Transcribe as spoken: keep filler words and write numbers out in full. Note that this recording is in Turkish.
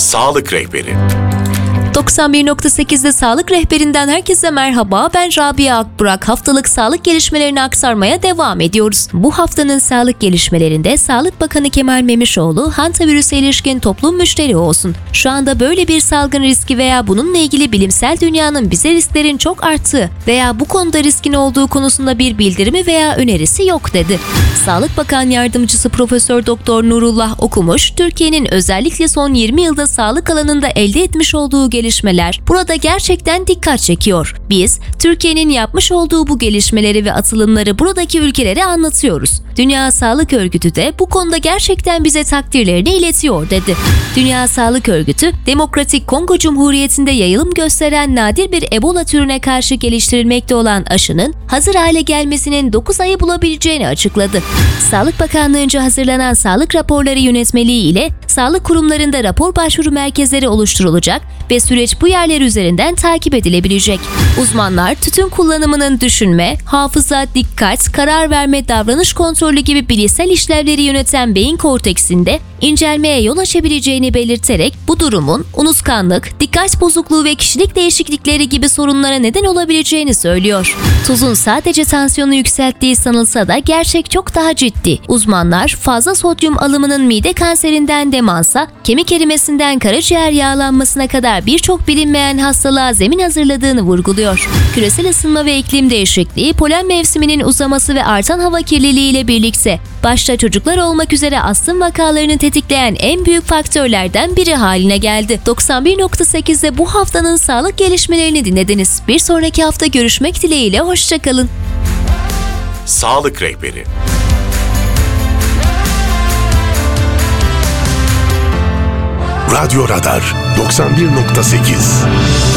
Sağlık Rehberi. doksan bir nokta sekizde Sağlık Rehberinden herkese merhaba. Ben Rabia Akburak. Haftalık sağlık gelişmelerini aktarmaya devam ediyoruz. Bu haftanın sağlık gelişmelerinde Sağlık Bakanı Kemal Memişoğlu, hantavirüse ilişkin toplum müşteri olsun. Şu anda böyle bir salgın riski veya bununla ilgili bilimsel dünyanın bize risklerin çok arttığı veya bu konuda riskin olduğu konusunda bir bildirimi veya önerisi yok dedi. Sağlık Bakan Yardımcısı Profesör Doktor Nurullah Okumuş, Türkiye'nin özellikle son yirmi yılda sağlık alanında elde etmiş olduğu gelişmeler burada gerçekten dikkat çekiyor. Biz, Türkiye'nin yapmış olduğu bu gelişmeleri ve atılımları buradaki ülkelere anlatıyoruz. Dünya Sağlık Örgütü de bu konuda gerçekten bize takdirlerini iletiyor dedi. Dünya Sağlık Örgütü, Demokratik Kongo Cumhuriyeti'nde yayılım gösteren nadir bir Ebola türüne karşı geliştirilmekte olan aşının hazır hale gelmesinin dokuz ayı bulabileceğini açıkladı. Sağlık Bakanlığı'nca hazırlanan sağlık raporları yönetmeliği ile sağlık kurumlarında rapor başvuru merkezleri oluşturulacak ve süreç bu yerler üzerinden takip edilebilecek. Uzmanlar, tütün kullanımının düşünme, hafıza, dikkat, karar verme, davranış kontrolü gibi bilişsel işlevleri yöneten beyin korteksinde incelmeye yol açabileceğini belirterek bu durumun unutkanlık, dikkat bozukluğu ve kişilik değişiklikleri gibi sorunlara neden olabileceğini söylüyor. Tuzun sadece tansiyonu yükselttiği sanılsa da gerçek çok daha ciddi. Uzmanlar, fazla sodyum alımının mide kanserinden demansa, kemik erimesinden karaciğer yağlanmasına kadar birçok bilinmeyen hastalığa zemin hazırladığını vurguluyor. Küresel ısınma ve iklim değişikliği, polen mevsiminin uzaması ve artan hava kirliliği ile birlikte başta çocuklar olmak üzere astım vakalarını tetikleyen en büyük faktörlerden biri haline geldi. doksan bir nokta sekizde bu haftanın sağlık gelişmelerini dinlediniz. Bir sonraki hafta görüşmek dileğiyle, hoşçakalın. Sağlık Rehberi. Radyo Radar doksan bir nokta sekiz